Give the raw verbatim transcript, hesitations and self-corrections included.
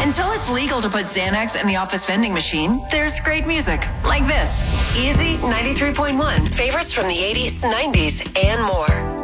Until it's legal to put Xanax in the office vending machine, there's great music like this. Easy ninety-three point one. Favorites from the eighties, nineties, and more.